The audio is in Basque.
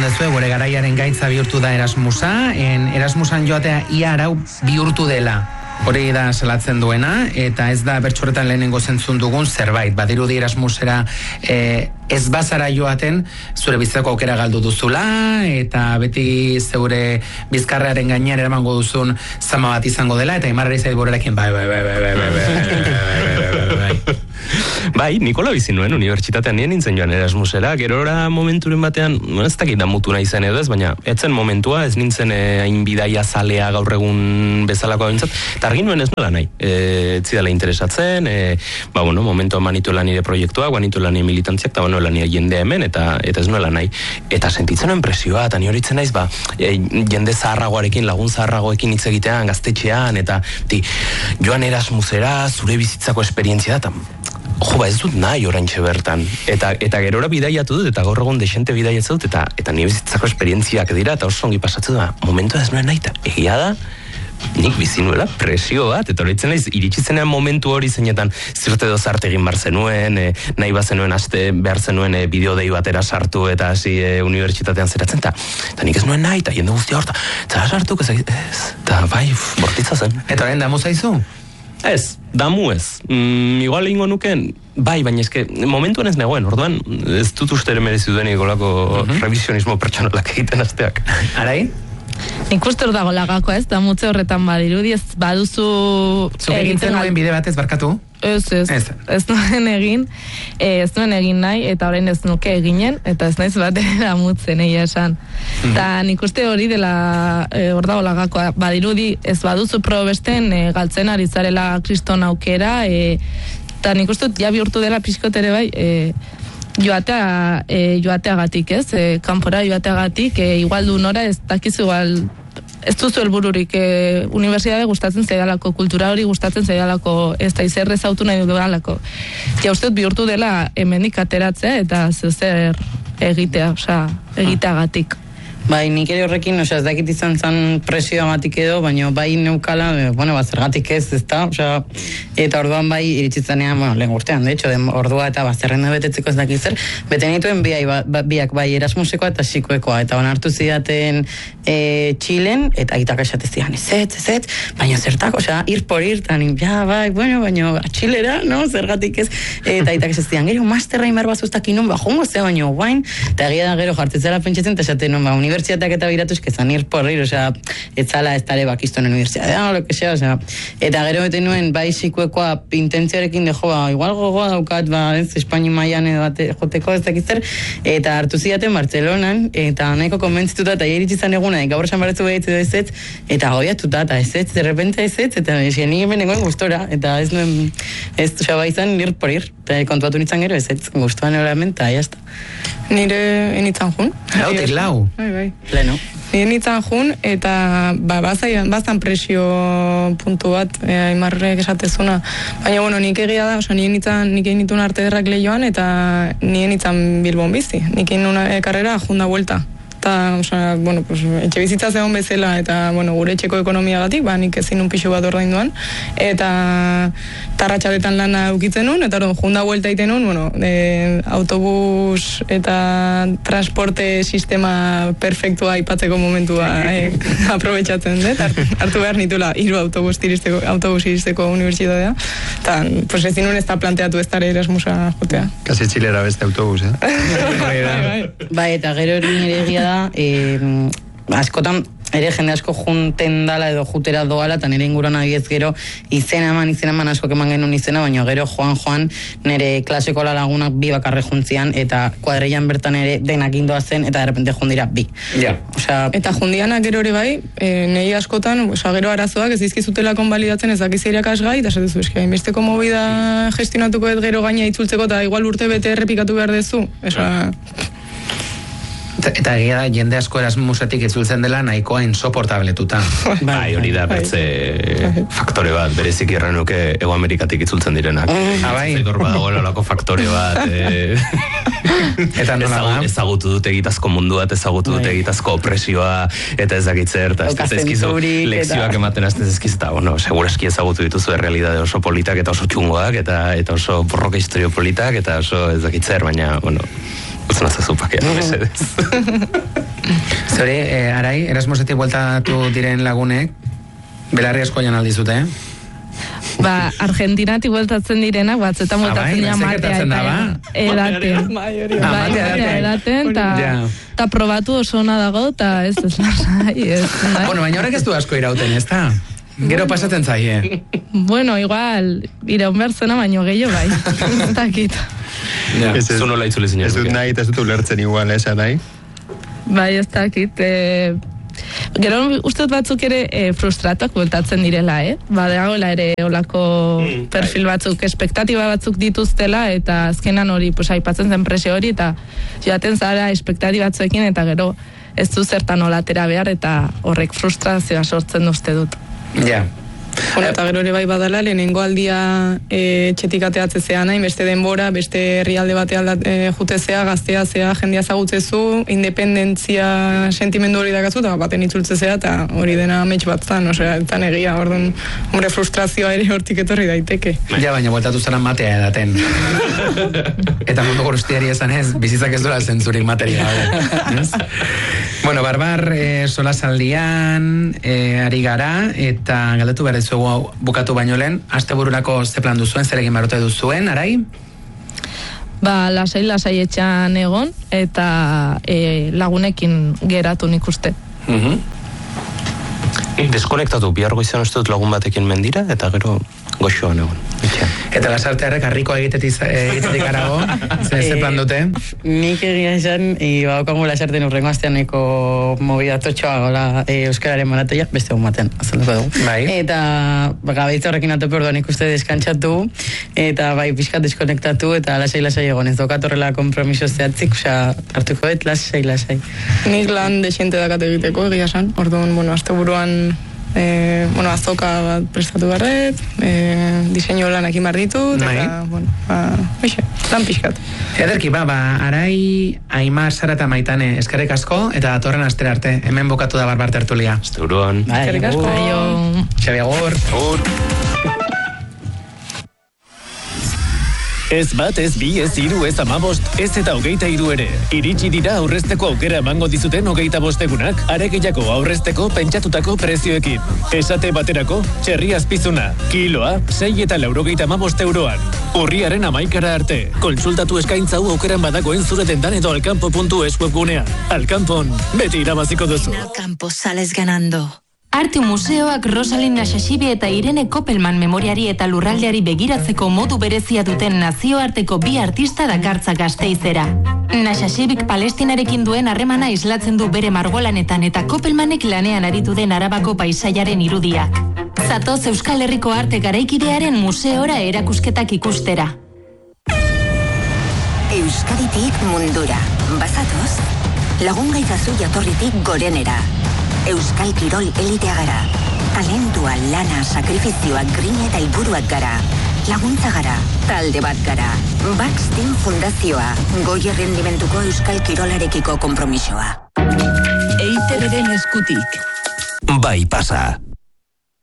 duzu, gure garaiaren gaitza bihurtu da Erasmusa, Erasmusan joatea ia arau bihurtu dela. Hori da salatzen duena, eta ez da bertxorretan lehenengo zentzun dugun zerbait. Badirudi Erasmusera ez bazara joaten, zure bizitzako aukera galdu duzula, eta beti zeure bizkarrearen gainean eramango duzun zama bat izango dela, eta imarrari zait borerekin bai. Bai, Nikola bizi nuen unibertsitatean nien nintzen joan Erasmusera, gerora momenturen batean, ez dakit da mutu nahi zen edo ez, baina etzen momentua, ez nintzen hain bidaia zalea gaur egun bezalako bintzat, eta argin nuen ez nola nahi, etzidala interesatzen, momentua manituela nire proiektua, manituela nire militantziak, eta manuela nire jendea hemen, eta ez nola nahi. Eta sentitzen nuen presioa, eta ni horitzen naiz, jende zaharragoarekin, lagun zaharragoekin hitz egitean, gaztetxean, eta joan Erasmusera, zure bizitzako esperientzia da, ez dut nahi oraintxe bertan. Eta gerora bidaiatu dut, eta gaur egun desente bidaiatu dut, eta nire bizitzako esperientziak dira, eta oso ongi pasatzen da, momentua ez nuen nahi, eta egia da, nik bizi nuela presio bat, eta horitzen naiz, iritsi momentu hori zeinetan zirte dozarte egin bar zenuen, nahi bazenuen aste behar zenuen bideodei batera sartu, eta hasi unibertsitatean zeratzen, eta nik ez nuen nahi, eta jende guztia horta, zara sartu, eta bai, bortitza zen. Eta horren damu zaizu? Ez, damu ez. Igual ingo nuken, bai, baina eske momentuan ez negoen, orduan ez dut ustere merezi duen igolako revisionismo pertsonalak egiten asteak. Arai? Nik uste hor dago lagako ez, da mutze horretan badirudi, ez baduzu... Zuk egintzen nuen bide batez barkatu? Ez nuen egin, nahi, eta orain ez nuke eginen, eta ez naiz batera mutzen egia esan. Eta nik uste hori dela hor dago lagakoa, badirudi ez baduzu probesten galtzen ari zarela kriston aukera, eta nik uste ja bihurtu dela pixkot ere bai, joateagatik, ez? Kanpora joateagatik, igual du nora ez dakizu igual ez duzu helbururik, unibertsitate gustatzen zaidalako, kultura hori gustatzen zaidalako, ez da izerrez autu nahi dudalako. Ja uste bihurtu dela hemendik ateratzea eta zer egitea, egiteagatik. Bai, nik ere horrekin, ez dakit izan zen presioagatik edo, baina bai neukala, zergatik ez da, eta orduan bai iritsitzanean, lehen urtean, de hecho, ordua eta zerrenda betetzeko ez dakit zer, bete nituen biak bai Erasmusekoa eta Xikoekoa, eta onartu zidaten Txilen, eta itak esate zidan, ez, baina zertako, ir por ir, bai, baina Txilera, zergatik ez, eta itak esate zidan, gero, masterra inbar bazuztak inun, jongo ze, baina guain, eta egia da gero jartetzera pentsatzen, eta esaten nun, unibertsitateak eta biratu eskezan ir por ir, ez zala ez tale bakistoen unibertsitatea, lo que sea, eta gero bete nuen, bai Xikoekoa intentzioarekin igual gogoa daukat, Espaini mailan edo joteko ez dakizzer, eta hartu zidaten Bartzelonan, eta nahiko konbentzituta, eta iritsi zan eguna, gaur esan baretzu behitzu ez, eta goiatuta, eta ez, de repente ez, eta ni hemen nengoen gustora, eta ez nuen, ez bai izan ir por ir, eta kontuatu nintzen gero ez, gustuan egoramen, eta jazta. Nire enitzan jun. Lautik lau. Bai. Pleno. Nire enitzan jun, eta bazan presio puntu bat, imarrek esatezuna. Baina, nik egia da, nik egin nituen arte derrak lehioan, eta nire enitzan Bilbon bizi. Nik egin una karrera junda vuelta. Eta, etxe bizitza zegoen bezala, eta, gure etxeko ekonomiagatik, nik ezin un pixu bat ordainduan, eta tarratxaletan lana ukitzen nun, eta junda vuelta egiten nun, autobus eta transporte sistema perfektua aipatzeko momentua aprobetxatzen dut, hartu behar nitula hiru autobus iristeko unibertsitatea, eta, ezin nun ez da planteatu ez dara Erasmusa jotea. Kasi Txilera beste autobus, Bai, eta gero hori nire egia da, askotan ere jende asko junten dala edo jutera doala, eta nire inguruan abiez gero izena eman asko eman genuen izena, baina gero joan nire klaseko lagunak bi bakarre juntzian, eta kuadreian bertan ere denak indoa zen, eta derrepente jundira bi. Eta jundianak gero ere bai, nahi askotan, gero arazoak ez dizkizutela konbalidatzen ez dakiz irakasgai, eta esatezu, hainbesteko movida gestionatuko ez gero gaina itzultzeko, eta igual urte bete errepikatu behar dezu. Eta egia da, jende asko Erasmusetik itzultzen dela nahikoa insoportabletuta. Bai, hori da bertze faktore bat, berezik irrenuke Ego Amerikatik itzultzen direnak. Zaidor badagoela olako faktore bat. Eta nola ba? Ezagutu dute egitazko munduat, ezagutu dute egitazko opresioa, eta ez dakitzer, eta ez ezkizu lekzioak ematen azte ezkiz, eta seguraski ezagutu dituzu errealidade oso politak eta oso txungoak, eta oso borroka historio politak, eta oso ez dakitzer, baina, Utzuna zazupakea, mesedez. Zori, Arai, Erasmusetik bueltatu diren lagunek, belarri asko joan aldizute, Argentinatik bueltatzen direnak, batzuetan bueltatzen dira matea edaten. Matea edaten, eta probatu oso ona dago, eta ez lasai. Bueno, baina horrek ez du asko irauten, ez da? Gero pasatzen zaie. Bueno, igual, iraun behar zena, baino gehiago bai. Ez dakit. Ez nola itzule zinez. Ez dut nahi, ez dut ulertzen igual, esan nahi? Bai, ez dakit. Gero uste dut batzuk ere frustratuak bueltatzen direla, Badagoela ere olako perfil batzuk, espektatiba batzuk dituztela, eta azkenan hori, aipatzen zen presio hori, eta joaten zara espektatiba batzuekin, eta gero ez du zertan olatera behar, eta horrek frustrazioa sortzen uste dut. Ja. Bueno, eta gero ere bai badala, lehenengo aldia txetik ateatzea nahi, beste denbora, beste herrialde batean jutezea, gaztea zea, jendia zagutzezu, independentzia sentimendu hori dakazu, eta baten itzultzezea, eta hori dena amets bat zan, eta negia, orduan, hombre, frustrazioa ere hortik etorri daiteke. Ja, baina bueltatu zara matea edaten. Eta mundu guztiari esan ez, bizitzak ez dola zentzurik materia. Bueno, Barbar, solasaldian ari gara, eta galdetu behar zugu bukatu baino lehen, astebururako ze plan duzuen, zer egin barote duzuen, Arai? Lasai etxean egon, eta lagunekin geratu nik uste. Deskonektatu, bihar goizan uste dut lagun batekin mendira, eta gero goxoan egon. Eta lasartearrek harriko egitetik arago, ze plan dute? Nik egia esan, baukango lasarten urrengo asteaneko mobidatotxoa gola euskararen maratoia, beste egun batean, azalduko dugu. Bai. Eta gabeitza horrekin atope orduan ikuste deskantzatu, eta bai pixkat deskonektatu, eta lasai egon, ez dokat horrela kompromiso zehatzik, hartuko dut, lasai. Nik lan desiente dakat egiteko, egia esan, orduan, asteburuan azoka bat prestatu barret, diseinu lanak imar ditut, eta, lan pixkat. Ederki, Arai, Aimar, Sara eta Maitane, eskerrik asko, eta datorren astera arte, hemen bukatu da Barbar tertulia. Asteburuan. Eskerrik asko. Xabi, agur. Ez bat, ez bi, ez hiru, ez 15, ez eta 23 ere. Iritsi dira aurrezteko aukera emango dizuten 25 egunak, are gehiago aurrezteko pentsatutako prezioekin. Esate baterako, txerri azpizuna, kiloa, 6 eta 95 euroan. Urriaren 11 arte. Kontsultatu eskaintza hau aukeran badagoen zure dendan edo alkampo.es webgunean. Alkampon, beti irabaziko duzu. Alkampo sales ganando. Arte Museoak Rosalind Nashashibi eta Irene Koppelman memoriari eta lurraldeari begiratzeko modu berezia duten nazioarteko bi artista dakartza Gasteizera. Nashashibik Palestinarekin duen harremana islatzen du bere margolanetan eta Koppelmanek lanean aritu den Arabako paisaiaren irudiak. Zatoz Euskal Herriko arte garaikidearen museora erakusketak ikustera. Euskaditik mundura. Bazatoz, lagun gaitazu jatorritik gorenera. Euskal Kirol elitea gara. Talentua, lana, sakrifizioa, grina eta helburuak gara. Laguntza gara, talde bat gara. Baxtein Fundazioa, goi errendimentuko Euskal Kirolarekiko konpromisoa. EITB-den eskutik. Bai pasa.